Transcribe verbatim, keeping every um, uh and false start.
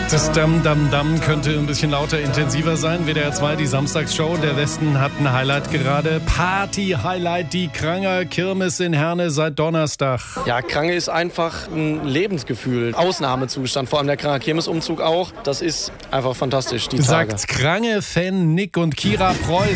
Das Dam Dam Dam könnte ein bisschen lauter, intensiver sein. W D R zwei, die Samstagsshow. Der Westen hat ein Highlight gerade. Party-Highlight, die Kranger Kirmes in Herne seit Donnerstag. Ja, Krange ist einfach ein Lebensgefühl. Ausnahmezustand, vor allem der Kranger Kirmesumzug auch. Das ist einfach fantastisch, die Tage. Sagt Krange-Fan Nick und Kira Preuß.